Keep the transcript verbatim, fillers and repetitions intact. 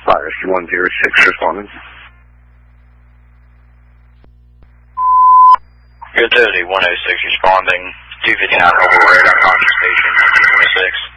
Fire one zero six responding. Good Thursday, one oh six responding. two fifty-nine Mobile Radar Control Station, one six.